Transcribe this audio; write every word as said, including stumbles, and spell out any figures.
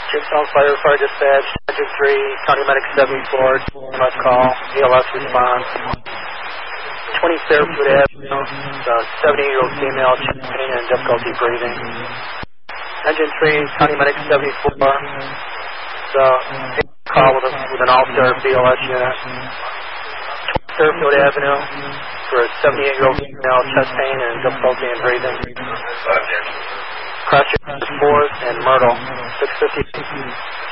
Jamestown Fire Fire Dispatch, Engine three, County Medic seventy-four, must call, A L S response. twenty Fairfield Avenue, the seventy-year-old female, chest pain and difficulty breathing. Engine three, County Medic seventy-four, the call with, a, with an all-star B L S unit. twenty Fairfield Avenue for a seventy-eight-year-old female, chest pain and difficulty in breathing. Cross fourth and Myrtle, six fifty.